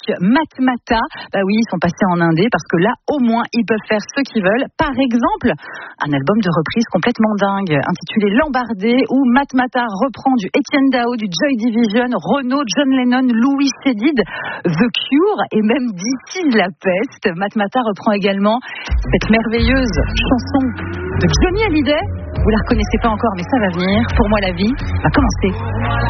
Matmata. Bah oui, ils sont passés en indé parce que là, au moins, ils peuvent faire ce qu'ils veulent. Par exemple, un album de reprise complètement dingue, intitulé Lambardé, où Matmata reprend du Etienne Dao, du Joy Division, Renaud, John Lennon, Louis Chédid, The Cure et même This Is La Peste. Matmata reprend également cette merveilleuse chanson de Johnny Hallyday. Vous la reconnaissez pas encore, mais ça va venir. Pour moi, la vie va commencer.